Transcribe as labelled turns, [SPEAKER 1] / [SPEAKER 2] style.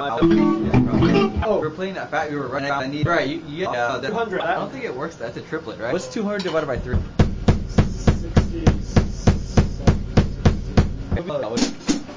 [SPEAKER 1] Oh, we're playing that fact. We were running. I need. Right, you 200. I don't think it works. That's a triplet, right? What's 200 divided by 3?